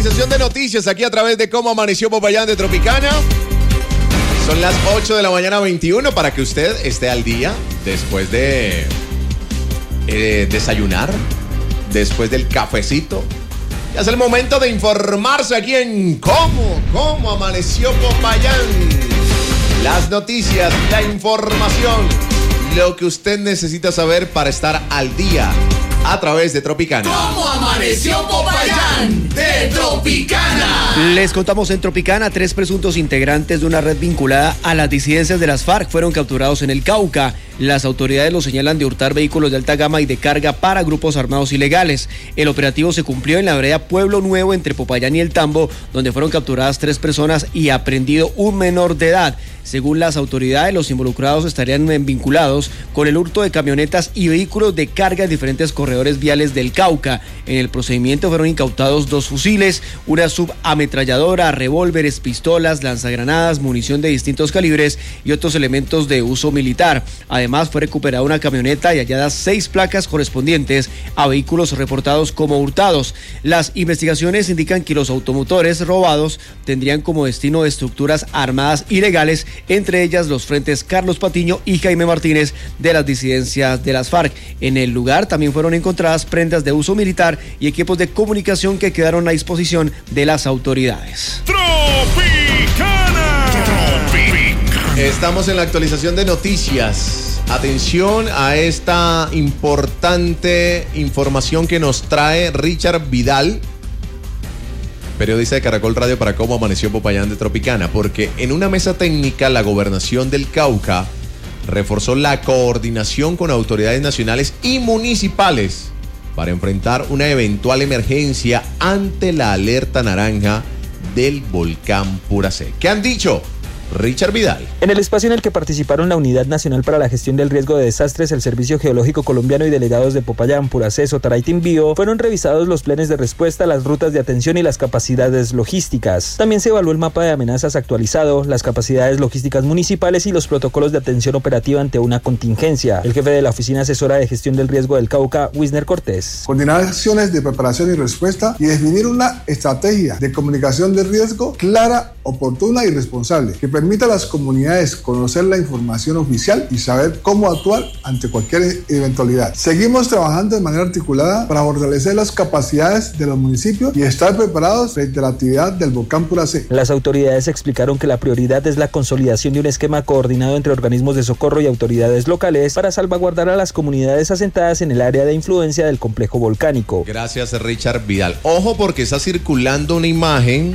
Sesión de noticias aquí a través de Cómo Amaneció Popayán de Tropicana. Son las 8 de la mañana 21 para que usted esté al día después de desayunar, después del cafecito. Ya es el momento de informarse aquí en Cómo Amaneció Popayán. Las noticias, la información, lo que usted necesita saber para estar al día a través de Tropicana. ¿Cómo amaneció Popayán de Tropicana? Les contamos en Tropicana, 3 presuntos integrantes de una red vinculada a las disidencias de las FARC fueron capturados en el Cauca. Las autoridades los señalan de hurtar vehículos de alta gama y de carga para grupos armados ilegales. El operativo se cumplió en la vereda Pueblo Nuevo entre Popayán y El Tambo, donde fueron capturadas 3 personas y aprendido un menor de edad. Según las autoridades, los involucrados estarían vinculados con el hurto de camionetas y vehículos de carga en diferentes corredores viales del Cauca. En el procedimiento fueron incautados 2 fusiles, una subametralladora, revólveres, pistolas, lanzagranadas, munición de distintos calibres y otros elementos de uso militar. Además, fue recuperada una camioneta y halladas 6 placas correspondientes a vehículos reportados como hurtados. Las investigaciones indican que los automotores robados tendrían como destino estructuras armadas ilegales, entre ellas los frentes Carlos Patiño y Jaime Martínez de las disidencias de las FARC. En el lugar también fueron encontradas prendas de uso militar y equipos de comunicación que quedaron a disposición de las autoridades. Tropicana. Estamos en la actualización de noticias. Atención a esta importante información que nos trae Richard Vidal, periodista de Caracol Radio para Cómo Amaneció Popayán de Tropicana, porque en una mesa técnica la Gobernación del Cauca reforzó la coordinación con autoridades nacionales y municipales para enfrentar una eventual emergencia ante la alerta naranja del volcán Puracé. ¿Qué han dicho? Richard Vidal. En el espacio en el que participaron la Unidad Nacional para la Gestión del Riesgo de Desastres, el Servicio Geológico Colombiano y delegados de Popayán, Puracé, Sotará y Timbío, fueron revisados los planes de respuesta, las rutas de atención y las capacidades logísticas. También se evaluó el mapa de amenazas actualizado, las capacidades logísticas municipales y los protocolos de atención operativa ante una contingencia. El jefe de la Oficina Asesora de Gestión del Riesgo del Cauca, Wisner Cortés. Coordinar acciones de preparación y respuesta y definir una estrategia de comunicación de riesgo clara, oportuna y responsable, que permita a las comunidades conocer la información oficial y saber cómo actuar ante cualquier eventualidad. Seguimos trabajando de manera articulada para fortalecer las capacidades de los municipios y estar preparados frente a la actividad del volcán Puracé. Las autoridades explicaron que la prioridad es la consolidación de un esquema coordinado entre organismos de socorro y autoridades locales para salvaguardar a las comunidades asentadas en el área de influencia del complejo volcánico. Gracias, Richard Vidal. Ojo, porque está circulando una imagen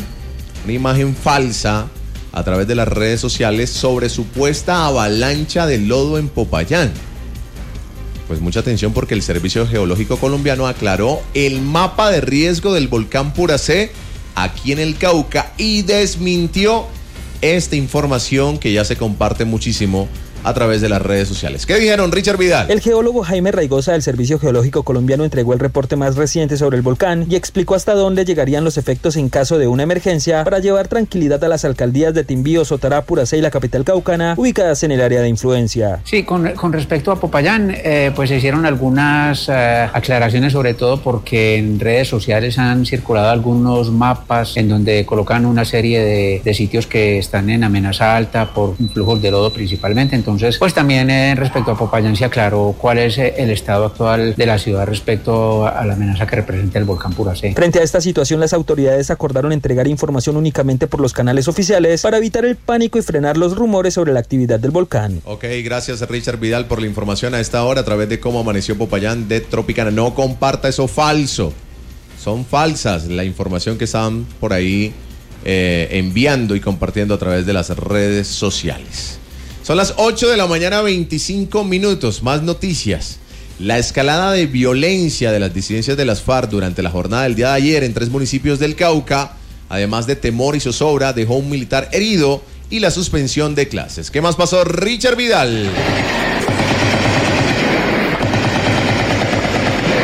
falsa a través de las redes sociales sobre supuesta avalancha de lodo en Popayán. Pues mucha atención, porque el Servicio Geológico Colombiano aclaró el mapa de riesgo del volcán Puracé aquí en el Cauca y desmintió esta información que ya se comparte muchísimo a través de las redes sociales. ¿Qué dijeron, Richard Vidal? El geólogo Jaime Raigosa del Servicio Geológico Colombiano entregó el reporte más reciente sobre el volcán y explicó hasta dónde llegarían los efectos en caso de una emergencia para llevar tranquilidad a las alcaldías de Timbío, Sotará, Puracé y la capital caucana, ubicadas en el área de influencia. Sí, con respecto a Popayán, pues se hicieron algunas aclaraciones, sobre todo porque en redes sociales han circulado algunos mapas en donde colocan una serie de sitios que están en amenaza alta por flujos de lodo principalmente. Entonces, pues también respecto a Popayán se aclaró cuál es el estado actual de la ciudad respecto a la amenaza que representa el volcán Puracé. Frente a esta situación, las autoridades acordaron entregar información únicamente por los canales oficiales para evitar el pánico y frenar los rumores sobre la actividad del volcán. Ok, gracias, Richard Vidal, por la información a esta hora a través de Cómo Amaneció Popayán de Tropicana. No comparta eso falso. Son falsas la información que están por ahí enviando y compartiendo a través de las redes sociales. Son las 8 de la mañana, 25 minutos. Más noticias. La escalada de violencia de las disidencias de las FARC durante la jornada del día de ayer en 3 municipios del Cauca, además de temor y zozobra, dejó un militar herido y la suspensión de clases. ¿Qué más pasó, Richard Vidal?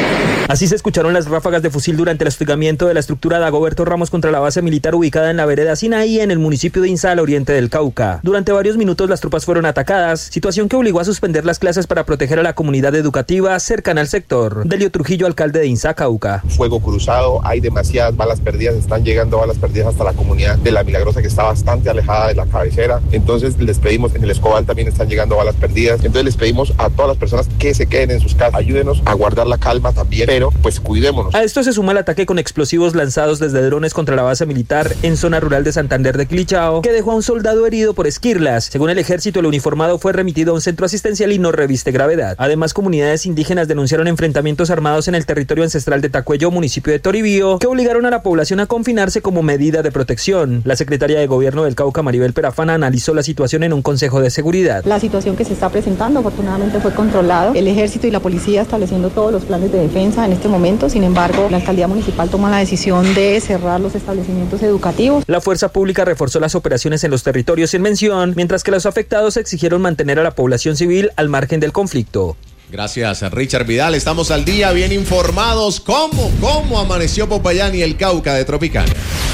Así se escucharon las ráfagas de fusil durante el hostigamiento de la estructura Dagoberto Ramos contra la base militar ubicada en la vereda Sinaí, en el municipio de Insa, al oriente del Cauca. Durante varios minutos las tropas fueron atacadas, situación que obligó a suspender las clases para proteger a la comunidad educativa cercana al sector. Delio Trujillo, alcalde de Insa, Cauca. Fuego cruzado, hay demasiadas balas perdidas, están llegando balas perdidas hasta la comunidad de La Milagrosa, que está bastante alejada de la cabecera. Entonces les pedimos, en el Escobal también están llegando balas perdidas. Entonces les pedimos a todas las personas que se queden en sus casas, ayúdenos a guardar la calma también, pero pues cuidémonos. A esto se suma el ataque con explosivos lanzados desde drones contra la base militar en zona rural de Santander de Clichao, que dejó a un soldado herido por esquirlas. Según el ejército, el uniformado fue remitido a un centro asistencial y no reviste gravedad. Además, comunidades indígenas denunciaron enfrentamientos armados en el territorio ancestral de Tacuello, municipio de Toribío, que obligaron a la población a confinarse como medida de protección. La secretaria de Gobierno del Cauca, Maribel Perafana, analizó la situación en un consejo de seguridad. La situación que se está presentando afortunadamente fue controlado. El ejército y la policía estableciendo todos los planes de defensa en este momento. Sin embargo, la alcaldía municipal toma la decisión de cerrar los establecimientos educativos. La fuerza pública reforzó las operaciones en los territorios sin mención, mientras que los afectados exigieron mantener a la población civil al margen del conflicto. Gracias, Richard Vidal. Estamos al día, bien informados. ¿Cómo amaneció Popayán y el Cauca de Tropicana?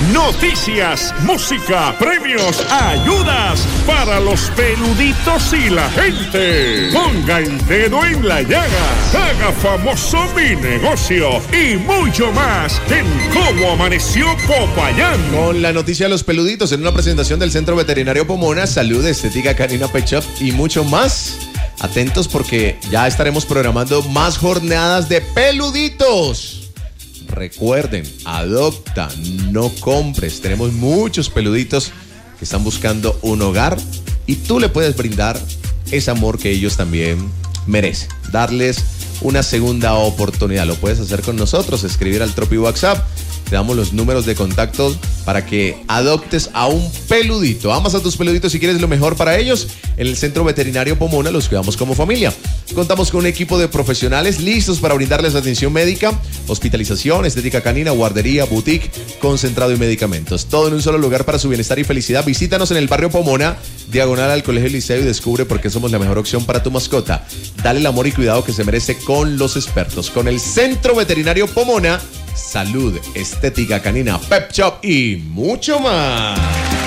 Noticias, música, premios, ayudas para los peluditos y la gente. Ponga el dedo en la llaga, haga famoso mi negocio y mucho más en Cómo Amaneció Popayán. Con la noticia de los peluditos en una presentación del Centro Veterinario Pomona, Salud, Estética Canina Pet Shop y mucho más. Atentos porque ya estaremos programando más jornadas de peluditos. Recuerden, adopta, no compres. Tenemos muchos peluditos que están buscando un hogar y tú le puedes brindar ese amor que ellos también merecen. Darles una segunda oportunidad. Lo puedes hacer con nosotros, escribir al Tropi WhatsApp. Te damos los números de contacto para que adoptes a un peludito. Amas a tus peluditos y quieres lo mejor para ellos. En el Centro Veterinario Pomona los cuidamos como familia. Contamos con un equipo de profesionales listos para brindarles atención médica, hospitalización, estética canina, guardería, boutique, concentrado y medicamentos. Todo en un solo lugar para su bienestar y felicidad. Visítanos en el barrio Pomona, diagonal al Colegio Liceo, y descubre por qué somos la mejor opción para tu mascota. Dale el amor y cuidado que se merece con los expertos. Con el Centro Veterinario Pomona, Salud, Estética Canina, Pet Shop y mucho más.